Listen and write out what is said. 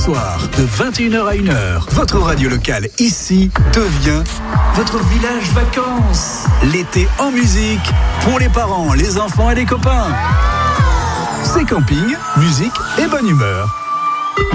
soir, de 21h à 1h, votre radio locale ici devient votre village vacances. L'été en musique, pour les parents, les enfants et les copains. C'est camping, musique et bonne humeur.